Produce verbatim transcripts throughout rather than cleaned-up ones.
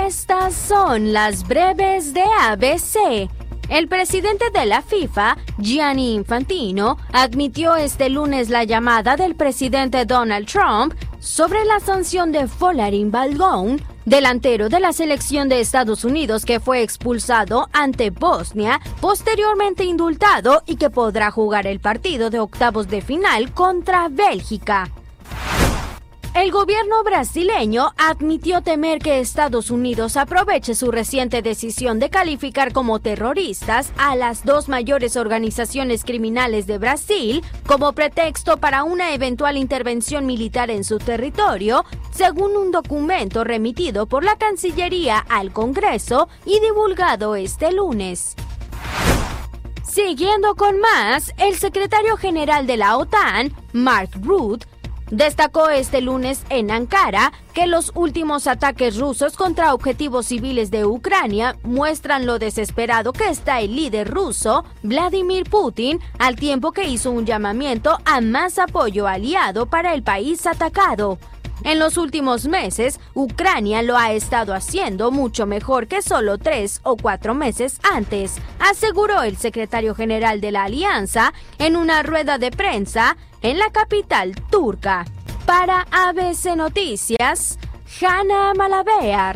estas son las breves de A B C. El presidente de la FIFA, Gianni Infantino, admitió este lunes la llamada del presidente Donald Trump sobre la sanción de Folarin Balogun, delantero de la selección de Estados Unidos que fue expulsado ante Bosnia, posteriormente indultado y que podrá jugar el partido de octavos de final contra Bélgica. El gobierno brasileño admitió temer que Estados Unidos aproveche su reciente decisión de calificar como terroristas a las dos mayores organizaciones criminales de Brasil como pretexto para una eventual intervención militar en su territorio, según un documento remitido por la Cancillería al Congreso y divulgado este lunes. Siguiendo con más, el secretario general de la OTAN, Mark Rutte, destacó este lunes en Ankara que los últimos ataques rusos contra objetivos civiles de Ucrania muestran lo desesperado que está el líder ruso, Vladimir Putin, al tiempo que hizo un llamamiento a más apoyo aliado para el país atacado. En los últimos meses, Ucrania lo ha estado haciendo mucho mejor que solo tres o cuatro meses antes, aseguró el secretario general de la alianza en una rueda de prensa en la capital turca. Para A B C Noticias, Hanna Malabear.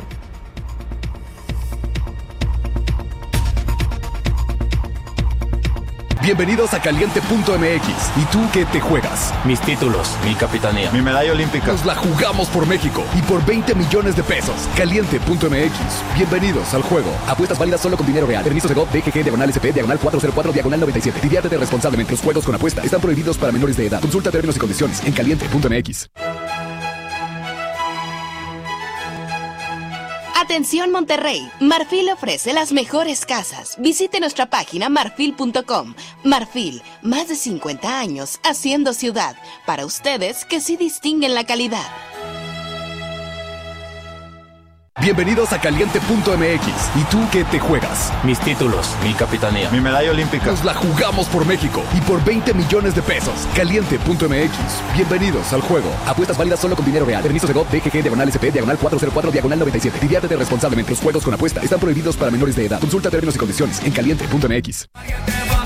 Bienvenidos a Caliente punto M X. ¿Y tú qué te juegas? Mis títulos, mi capitanía, mi medalla olímpica. Nos la jugamos por México y por veinte millones de pesos. Caliente punto M X. Bienvenidos al juego. Apuestas válidas solo con dinero real. Permiso Segov, D G G, diagonal S P, diagonal cuatro cero cuatro, diagonal noventa y siete. Diviértete responsablemente. Los juegos con apuesta están prohibidos para menores de edad. Consulta términos y condiciones en Caliente punto M X. Atención Monterrey, Marfil ofrece las mejores casas. Visite nuestra página marfil punto com. Marfil, más de cincuenta años haciendo ciudad. Para ustedes que sí distinguen la calidad. Bienvenidos a Caliente punto M X. ¿Y tú qué te juegas? Mis títulos, mi capitanía, mi medalla olímpica. Nos la jugamos por México y por veinte millones de pesos. Caliente punto M X. Bienvenidos al juego. Apuestas válidas solo con dinero real. Permiso Segov, D G G, diagonal S P, diagonal cuatro cero cuatro, diagonal noventa y siete. Diviértete responsablemente. Los juegos con apuesta están prohibidos para menores de edad. Consulta términos y condiciones en Caliente punto M X.